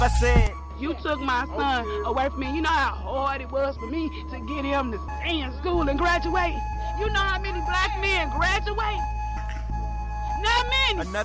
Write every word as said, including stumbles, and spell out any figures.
I said. You took my son away from me. You know how hard it was for me to get him to stay in school and graduate? You know how many black men graduate? Not many. Another